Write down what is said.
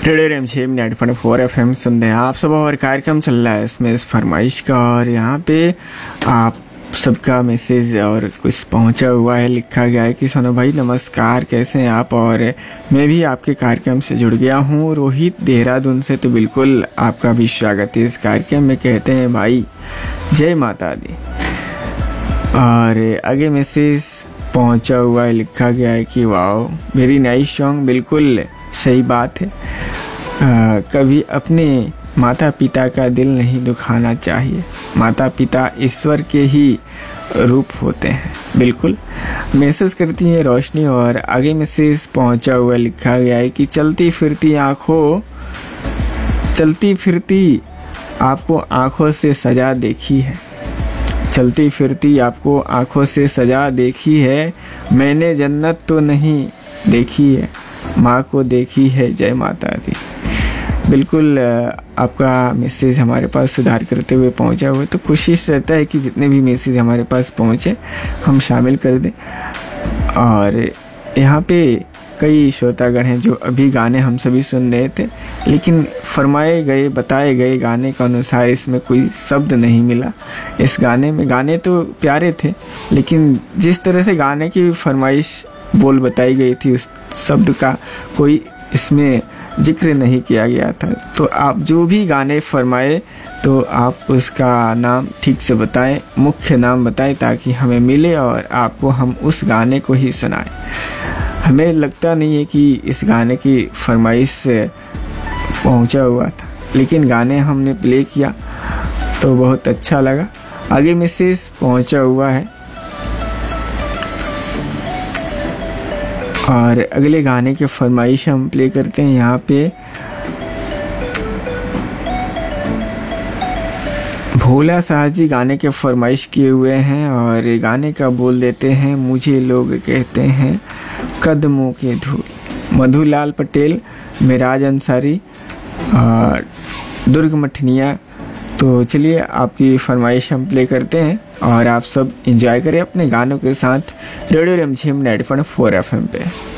Radio रेमझेम 90.4 FM सुन रहे हैं आप सब। और कार्यक्रम चल रहा है इसमें इस फरमाइश का, और यहाँ पे आप सबका मैसेज और कुछ पहुँचा हुआ है। लिखा गया है कि सोनू भाई नमस्कार, कैसे हैं आप। और मैं भी आपके कार्यक्रम से जुड़ गया हूँ रोहित देहरादून से, तो बिल्कुल आपका भी स्वागत है इस कार्यक्रम में। कहते हैं भाई जय माता दी। और आगे मैसेज पहुँचा हुआ है, लिखा गया है कि वाओ वेरी नाइस सॉन्ग। बिल्कुल सही बात है, कभी अपने माता पिता का दिल नहीं दुखाना चाहिए। माता पिता ईश्वर के ही रूप होते हैं। बिल्कुल मैसेज करती है रोशनी। और आगे मैसेज पहुंचा हुआ लिखा गया है कि चलती फिरती आपको आँखों से सजा देखी है। चलती फिरती आपको आँखों से सजा देखी है, मैंने जन्नत तो नहीं देखी है, माँ को देखी है, जय माता दी। बिल्कुल आपका मैसेज हमारे पास सुधार करते हुए पहुंचा हुआ है, तो कोशिश रहता है कि जितने भी मैसेज हमारे पास पहुंचे हम शामिल कर दें। और यहाँ पे कई श्रोतागण हैं जो अभी गाने हम सभी सुन रहे थे, लेकिन फरमाए गए बताए गए गाने के अनुसार इसमें कोई शब्द नहीं मिला। इस गाने में गाने तो प्यारे थे, लेकिन जिस तरह से गाने की फरमाइश बोल बताई गई थी उस शब्द का कोई इसमें जिक्र नहीं किया गया था। तो आप जो भी गाने फरमाए तो आप उसका नाम ठीक से बताएं, मुख्य नाम बताएं, ताकि हमें मिले और आपको हम उस गाने को ही सुनाएं। हमें लगता नहीं है कि इस गाने की फरमाइश पहुंचा हुआ था, लेकिन गाने हमने प्ले किया तो बहुत अच्छा लगा। आगे मैसेज पहुंचा हुआ है और अगले गाने के फरमाइश हम प्ले करते हैं। यहाँ पे भोला शाह जी गाने के फरमाइश किए हुए हैं और गाने का बोल देते हैं, मुझे लोग कहते हैं कदमों के धूल। मधुलाल पटेल, मिराज अंसारी और दुर्ग मठनिया। तो चलिए आपकी फरमाइश हम प्ले करते हैं और आप सब एंजॉय करें अपने गानों के साथ रेडियो रेमझेम 90.4 FM पे।